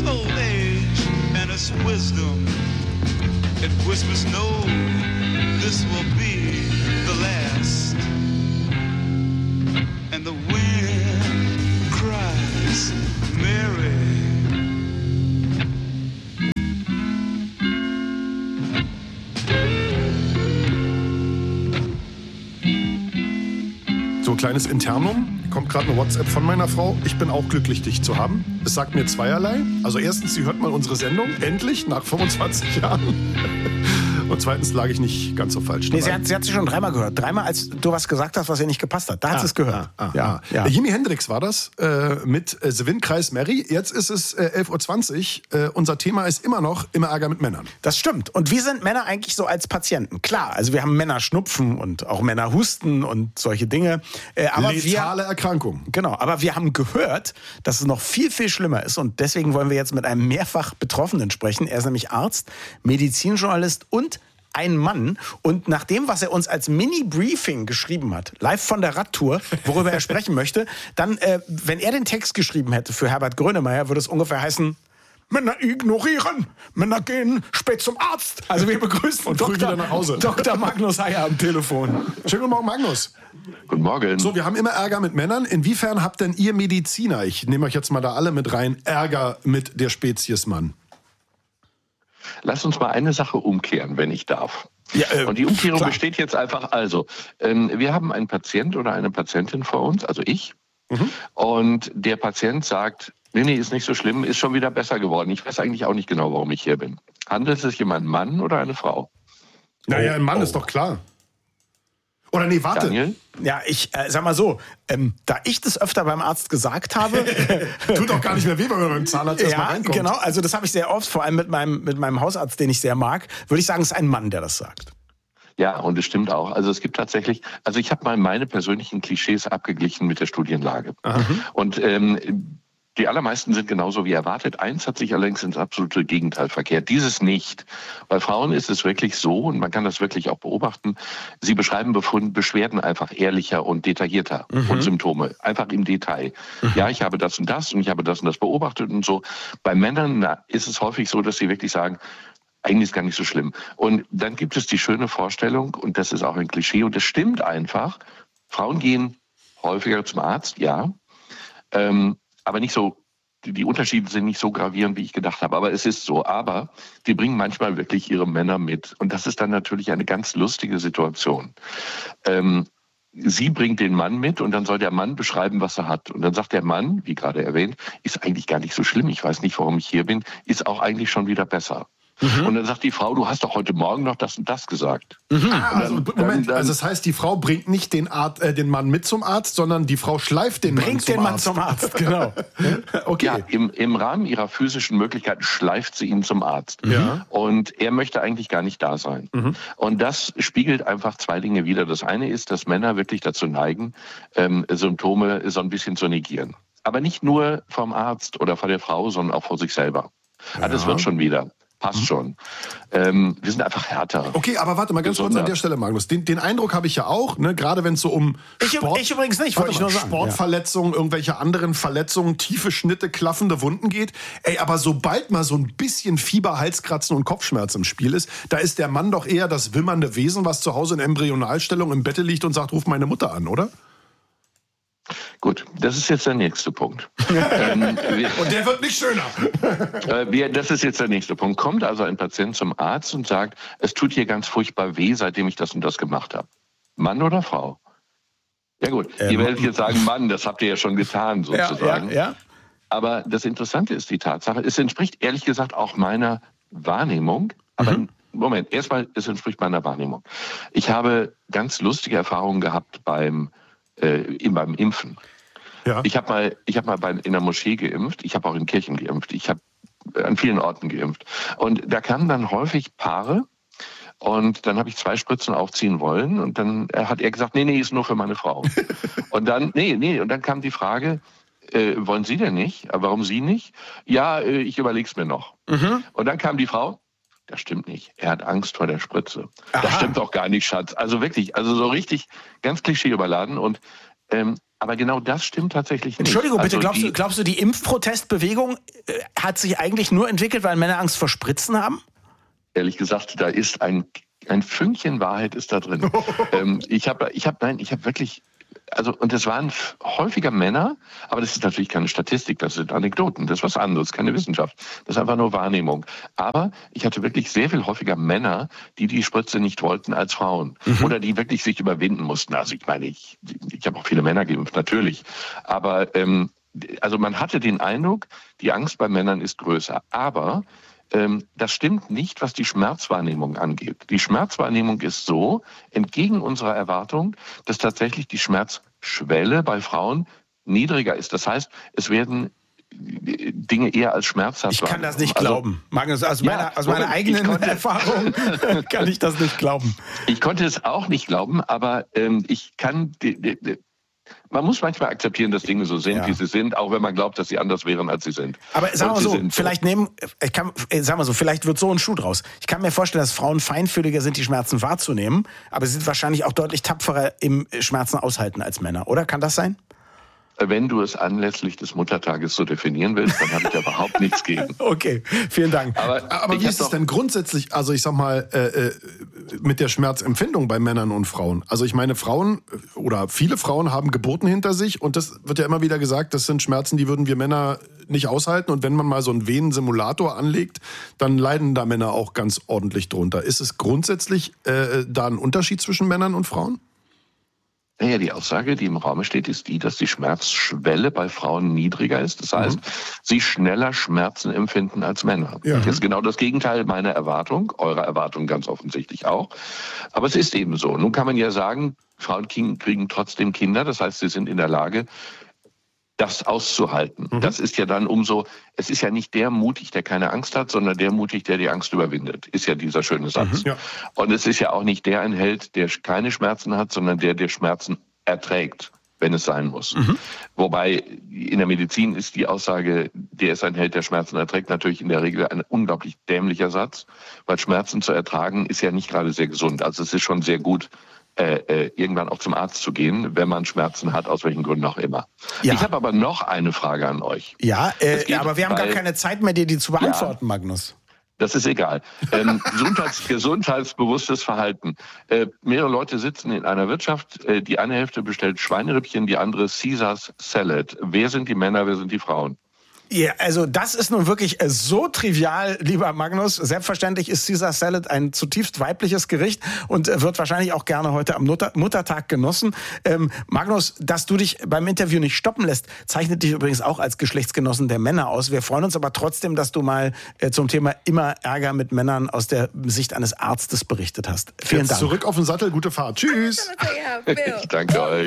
old age and its wisdom. It whispers, no, this will be the last. And the wind cries, Mary. So, kleines Internum. Kommt gerade eine WhatsApp von meiner Frau. Ich bin auch glücklich, dich zu haben. Es sagt mir zweierlei. Also erstens, sie hört mal unsere Sendung. Endlich, nach 25 Jahren. Und zweitens lag ich nicht ganz so falsch. Nee, sie hat sie schon dreimal gehört. Dreimal, als du was gesagt hast, was ihr nicht gepasst hat. Da hat sie es gehört. Ja. Jimi Hendrix war das mit The Windkreis Mary. Jetzt ist es 11.20 Uhr. Unser Thema ist immer noch immer Ärger mit Männern. Das stimmt. Und wie sind Männer eigentlich so als Patienten? Klar, also wir haben Männer Schnupfen und auch Männer Husten und solche Dinge. Aber letale Erkrankung. Genau, aber wir haben gehört, dass es noch viel, viel schlimmer ist. Und deswegen wollen wir jetzt mit einem mehrfach Betroffenen sprechen. Er ist nämlich Arzt, Medizinjournalist und ein Mann. Und nach dem, was er uns als Mini-Briefing geschrieben hat, live von der Radtour, worüber er sprechen möchte, dann, wenn er den Text geschrieben hätte für Herbert Grönemeyer, würde es ungefähr heißen: Männer ignorieren, Männer gehen spät zum Arzt. Also wir begrüßen und früh wieder nach Hause. Dr. Magnus Heyer am Telefon. Schönen guten Morgen, Magnus. Guten Morgen. So, wir haben immer Ärger mit Männern. Inwiefern habt denn ihr Mediziner, ich nehme euch jetzt mal da alle mit rein, Ärger mit der Spezies Mann? Lass uns mal eine Sache umkehren, wenn ich darf. Ja, und die Umkehrung besteht jetzt einfach wir haben einen Patient oder eine Patientin vor uns, also ich, und der Patient sagt, nee, ist nicht so schlimm, ist schon wieder besser geworden. Ich weiß eigentlich auch nicht genau, warum ich hier bin. Handelt es sich um einen Mann oder eine Frau? Naja, ein Mann ist doch klar. Oder nee, warte. Daniel? Ja, ich sag mal so, da ich das öfter beim Arzt gesagt habe... Tut auch gar nicht mehr weh, wenn man beim Zahnarzt erstmal reinkommt. Genau, also das habe ich sehr oft, vor allem mit meinem Hausarzt, den ich sehr mag, würde ich sagen, es ist ein Mann, der das sagt. Ja, und es stimmt auch. Also es gibt tatsächlich, ich habe mal meine persönlichen Klischees abgeglichen mit der Studienlage. Und die allermeisten sind genauso wie erwartet. Eins hat sich allerdings ins absolute Gegenteil verkehrt. Dieses nicht. Bei Frauen ist es wirklich so, und man kann das wirklich auch beobachten, sie beschreiben Beschwerden einfach ehrlicher und detaillierter und Symptome. Einfach im Detail. Ja, ich habe das und das und ich habe das und das beobachtet und so. Bei Männern ist es häufig so, dass sie wirklich sagen, eigentlich ist gar nicht so schlimm. Und dann gibt es die schöne Vorstellung, und das ist auch ein Klischee, und das stimmt einfach, Frauen gehen häufiger zum Arzt, ja, aber nicht so, die Unterschiede sind nicht so gravierend, wie ich gedacht habe. Aber es ist so. Aber die bringen manchmal wirklich ihre Männer mit. Und das ist dann natürlich eine ganz lustige Situation. Sie bringt den Mann mit und dann soll der Mann beschreiben, was er hat. Und dann sagt der Mann, wie gerade erwähnt, ist eigentlich gar nicht so schlimm. Ich weiß nicht, warum ich hier bin. Ist auch eigentlich schon wieder besser. Und dann sagt die Frau, du hast doch heute Morgen noch das und das gesagt. Also das heißt, die Frau bringt nicht den Mann mit zum Arzt, sondern die Frau schleift den Mann zum Arzt. Genau. Okay. Ja, im Rahmen ihrer physischen Möglichkeiten schleift sie ihn zum Arzt. Ja. Und er möchte eigentlich gar nicht da sein. Und das spiegelt einfach zwei Dinge wider. Das eine ist, dass Männer wirklich dazu neigen, Symptome so ein bisschen zu negieren. Aber nicht nur vom Arzt oder von der Frau, sondern auch vor sich selber. Ja. Das wird schon wieder. Passt schon. Wir sind einfach härter. Okay, aber warte mal ganz kurz an der Stelle, Magnus. Den Eindruck habe ich ja auch, ne? Gerade wenn es so um Sport, ich übrigens nicht, wollte ich nur sagen. Sportverletzungen, irgendwelche anderen Verletzungen, tiefe Schnitte, klaffende Wunden geht. Aber sobald mal so ein bisschen Fieber, Halskratzen und Kopfschmerz im Spiel ist, da ist der Mann doch eher das wimmernde Wesen, was zu Hause in Embryonalstellung im Bette liegt und sagt, ruf meine Mutter an, oder? Gut, das ist jetzt der nächste Punkt. Und der wird nicht schöner. Das ist jetzt der nächste Punkt. Kommt also ein Patient zum Arzt und sagt, es tut hier ganz furchtbar weh, seitdem ich das und das gemacht habe. Mann oder Frau? Ja gut, ihr werdet jetzt sagen, Mann, das habt ihr ja schon getan, sozusagen. Ja. Aber das Interessante ist die Tatsache, es entspricht ehrlich gesagt auch meiner Wahrnehmung, aber Moment, erstmal, es entspricht meiner Wahrnehmung. Ich habe ganz lustige Erfahrungen gehabt beim Impfen. Ja. Ich hab mal in der Moschee geimpft, ich habe auch in Kirchen geimpft, ich habe an vielen Orten geimpft. Und da kamen dann häufig Paare und dann habe ich 2 Spritzen aufziehen wollen und dann hat er gesagt, nee, ist nur für meine Frau. Und dann, und dann kam die Frage, wollen Sie denn nicht? Warum Sie nicht? Ja, ich überleg's mir noch. Und dann kam die Frau, das stimmt nicht. Er hat Angst vor der Spritze. Aha. Das stimmt doch gar nicht, Schatz. Also wirklich, so richtig ganz Klischee überladen. Und Aber genau das stimmt tatsächlich nicht. Entschuldigung, bitte, also glaubst du, die Impfprotestbewegung hat sich eigentlich nur entwickelt, weil Männer Angst vor Spritzen haben? Ehrlich gesagt, da ist ein Fünkchen Wahrheit ist da drin. Ich habe wirklich, also, und es waren häufiger Männer, aber das ist natürlich keine Statistik, das sind Anekdoten, das ist was anderes, keine Wissenschaft. Das ist einfach nur Wahrnehmung. Aber ich hatte wirklich sehr viel häufiger Männer, die Spritze nicht wollten als Frauen. Oder die wirklich sich überwinden mussten. Also ich meine, ich habe auch viele Männer geimpft, natürlich. Aber also man hatte den Eindruck, die Angst bei Männern ist größer. Aber das stimmt nicht, was die Schmerzwahrnehmung angeht. Die Schmerzwahrnehmung ist so, entgegen unserer Erwartung, dass tatsächlich die Schmerzschwelle bei Frauen niedriger ist. Das heißt, es werden Dinge eher als schmerzhaft. Ich kann das nicht glauben. Magnus, aus meiner eigenen Erfahrung kann ich das nicht glauben. Ich konnte es auch nicht glauben, aber ich kann... Man muss manchmal akzeptieren, dass Dinge so sind, wie sie sind, auch wenn man glaubt, dass sie anders wären, als sie sind. Aber sagen wir so, vielleicht vielleicht wird so ein Schuh draus. Ich kann mir vorstellen, dass Frauen feinfühliger sind, die Schmerzen wahrzunehmen, aber sie sind wahrscheinlich auch deutlich tapferer im Schmerzen aushalten als Männer, oder? Kann das sein? Wenn du es anlässlich des Muttertages so definieren willst, dann habe ich da überhaupt nichts gegen. Okay, vielen Dank. Aber wie ist es denn grundsätzlich, also ich sag mal, mit der Schmerzempfindung bei Männern und Frauen? Also ich meine, Frauen oder viele Frauen haben Geburten hinter sich und das wird ja immer wieder gesagt, das sind Schmerzen, die würden wir Männer nicht aushalten. Und wenn man mal so einen Venensimulator anlegt, dann leiden da Männer auch ganz ordentlich drunter. Ist es grundsätzlich da ein Unterschied zwischen Männern und Frauen? Naja, die Aussage, die im Raum steht, ist die, dass die Schmerzschwelle bei Frauen niedriger ist. Das heißt, sie schneller Schmerzen empfinden als Männer. Ja. Das ist genau das Gegenteil meiner Erwartung, eurer Erwartung ganz offensichtlich auch. Aber es ist eben so. Nun kann man ja sagen, Frauen kriegen trotzdem Kinder. Das heißt, sie sind in der Lage, das auszuhalten. Das ist ja dann es ist ja nicht der mutig, der keine Angst hat, sondern der mutig, der die Angst überwindet, ist ja dieser schöne Satz. Ja. Und es ist ja auch nicht der ein Held, der keine Schmerzen hat, sondern der Schmerzen erträgt, wenn es sein muss. Wobei in der Medizin ist die Aussage, der ist ein Held, der Schmerzen erträgt, natürlich in der Regel ein unglaublich dämlicher Satz, weil Schmerzen zu ertragen ist ja nicht gerade sehr gesund. Also es ist schon sehr gut, irgendwann auch zum Arzt zu gehen, wenn man Schmerzen hat, aus welchen Gründen auch immer. Ja. Ich habe aber noch eine Frage an euch. Ja, aber wir haben gar keine Zeit mehr, dir die zu beantworten, Magnus. Das ist egal. Gesundheitsbewusstes Verhalten. Mehrere Leute sitzen in einer Wirtschaft, die eine Hälfte bestellt Schweinerippchen, die andere Caesars Salad. Wer sind die Männer, wer sind die Frauen? Ja, also das ist nun wirklich so trivial, lieber Magnus. Selbstverständlich ist Caesar Salad ein zutiefst weibliches Gericht und wird wahrscheinlich auch gerne heute am Muttertag genossen. Magnus, dass du dich beim Interview nicht stoppen lässt, zeichnet dich übrigens auch als Geschlechtsgenossen der Männer aus. Wir freuen uns aber trotzdem, dass du mal zum Thema immer Ärger mit Männern aus der Sicht eines Arztes berichtet hast. Vielen Dank. Zurück auf den Sattel, gute Fahrt. Tschüss. Ich danke euch.